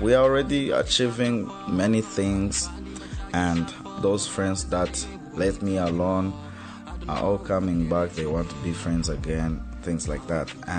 we are already achieving many things, and those friends that left me alone are all coming back. They want to be friends again, things like that.